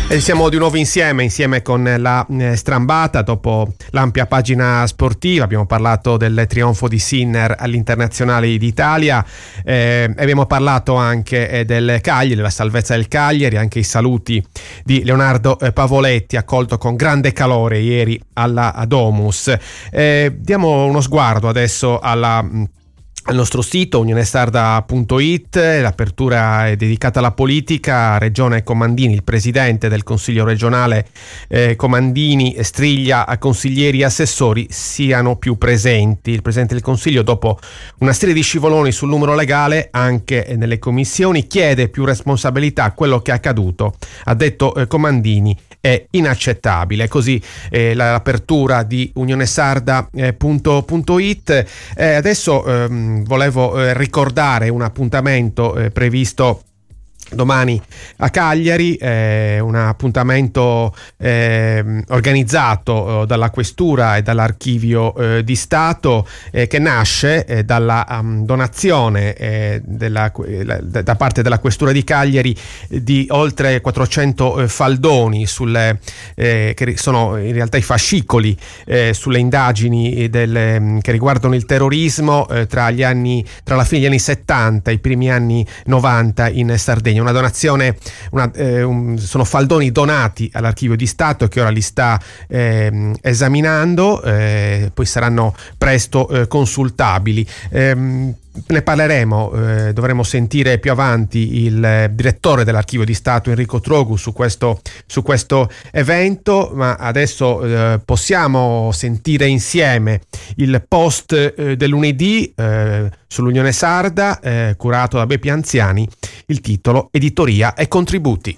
E siamo di nuovo insieme con la Strambata. Dopo l'ampia pagina sportiva abbiamo parlato del trionfo di Sinner all'Internazionale d'Italia, abbiamo parlato anche del Cagliari, della salvezza del Cagliari, anche i saluti di Leonardo Pavoletti, accolto con grande calore ieri alla Domus. Diamo uno sguardo adesso al nostro sito unionesarda.it. L'apertura è dedicata alla politica. Regione Comandini, il presidente del Consiglio regionale Comandini striglia a consiglieri e assessori siano più presenti. Il presidente del Consiglio, dopo una serie di scivoloni sul numero legale anche nelle commissioni, chiede più responsabilità a quello che è accaduto. Ha detto Comandini è inaccettabile. Così l'apertura di unionesarda.it. Adesso volevo ricordare un appuntamento previsto domani a Cagliari, un appuntamento organizzato dalla Questura e dall'Archivio di Stato, che nasce dalla donazione da parte della Questura di Cagliari di oltre 400 faldoni che sono in realtà i fascicoli sulle indagini che riguardano il terrorismo tra la fine degli anni 70 e i primi anni 90 in Sardegna. Una donazione, sono faldoni donati all'Archivio di Stato, che ora li sta esaminando, poi saranno presto consultabili. Ne parleremo, dovremo sentire più avanti il direttore dell'Archivio di Stato Enrico Trogu su questo evento, ma adesso possiamo sentire insieme il post del lunedì sull'Unione Sarda, curato da Bepi Anziani. Il titolo: Editoria e contributi.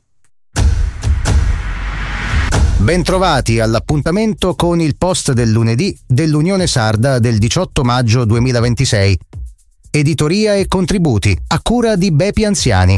Bentrovati all'appuntamento con il post del lunedì dell'Unione Sarda del 18 maggio 2026. Editoria e contributi, a cura di Bepi Anziani.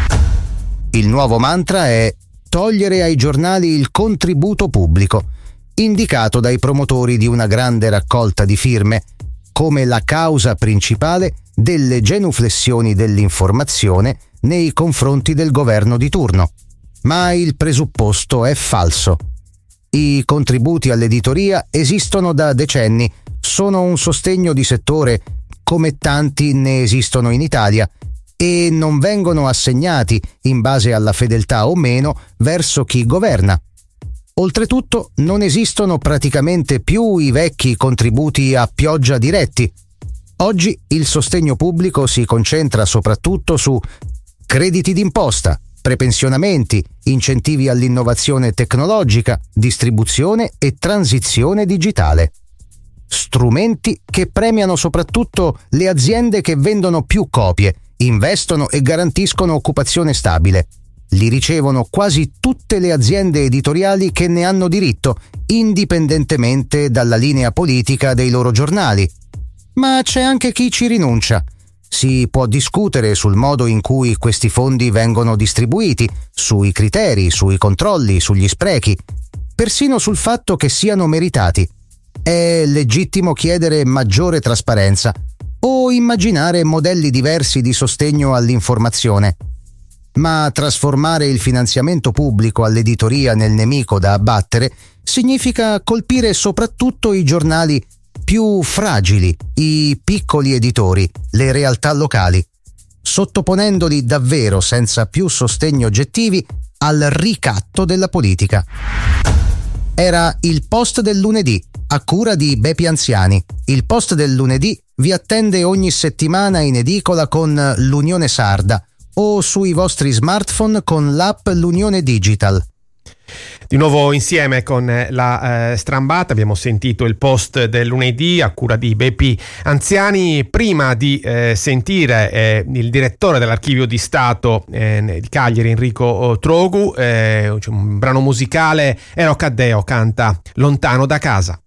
Il nuovo mantra è togliere ai giornali il contributo pubblico, indicato dai promotori di una grande raccolta di firme come la causa principale delle genuflessioni dell'informazione nei confronti del governo di turno. Ma il presupposto è falso. I contributi all'editoria esistono da decenni, sono un sostegno di settore come tanti ne esistono in Italia, e non vengono assegnati in base alla fedeltà o meno verso chi governa. Oltretutto non esistono praticamente più i vecchi contributi a pioggia diretti. Oggi il sostegno pubblico si concentra soprattutto su crediti d'imposta, prepensionamenti, incentivi all'innovazione tecnologica, distribuzione e transizione digitale. Strumenti che premiano soprattutto le aziende che vendono più copie, investono e garantiscono occupazione stabile. Li ricevono quasi tutte le aziende editoriali che ne hanno diritto, indipendentemente dalla linea politica dei loro giornali. Ma c'è anche chi ci rinuncia. Si può discutere sul modo in cui questi fondi vengono distribuiti, sui criteri, sui controlli, sugli sprechi, persino sul fatto che siano meritati. È legittimo chiedere maggiore trasparenza o immaginare modelli diversi di sostegno all'informazione. Ma trasformare il finanziamento pubblico all'editoria nel nemico da abbattere significa colpire soprattutto i giornali più fragili, i piccoli editori, le realtà locali, sottoponendoli davvero senza più sostegni oggettivi al ricatto della politica. Era il post del lunedì, a cura di Bepi Anziani. Il post del lunedì vi attende ogni settimana in edicola con l'Unione Sarda o sui vostri smartphone con l'app L'Unione Digital. Di nuovo insieme con la Strambata. Abbiamo sentito il post del lunedì a cura di Bepi Anziani. Prima di sentire il direttore dell'Archivio di Stato di Cagliari, Enrico Trogu, un brano musicale. Ero Caddeo canta Lontano da casa.